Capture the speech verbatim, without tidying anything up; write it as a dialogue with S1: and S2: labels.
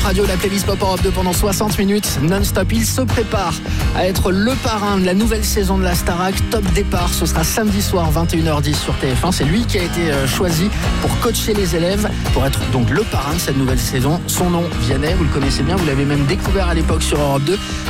S1: Radio, la playlist Pop Europe deux pendant soixante minutes non-stop. Il se prépare à être le parrain de la nouvelle saison de la Starac. Top départ, ce sera samedi soir vingt et une heures dix sur T F un. C'est lui qui a été choisi pour coacher les élèves, pour être donc le parrain de cette nouvelle saison. Son nom, Vianney, vous le connaissez bien, vous l'avez même découvert à l'époque sur Europe deux.